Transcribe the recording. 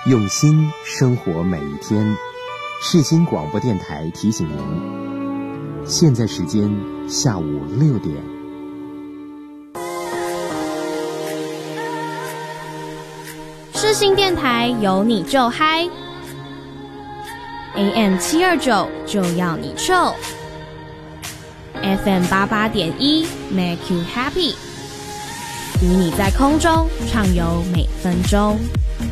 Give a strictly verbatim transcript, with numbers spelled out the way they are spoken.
用心生活每一天。世新广播电台提醒您，现在时间下午六点。 世新电台有你就嗨 ，A M 七二九就要你臭 ，F M 八八点一 Make you happy， 与你在空中畅游每分钟。